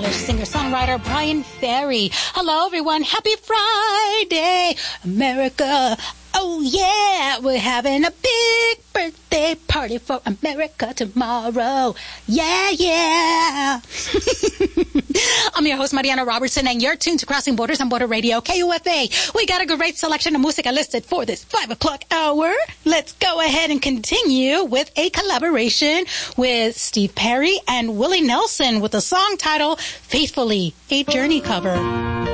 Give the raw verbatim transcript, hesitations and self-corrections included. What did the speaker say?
English singer-songwriter Brian Ferry. Hello, everyone. Happy Friday, America. Oh, yeah. We're having a big birthday party for America tomorrow. Yeah, yeah. I'm your host, Mariana Robertson, and you're tuned to Crossing Borders on Border Radio, K U F A. We got a great selection of music listed for this five o'clock hour. Let's go ahead and continue with a collaboration with Steve Perry and Willie Nelson with a song titled Faithfully, a Journey cover.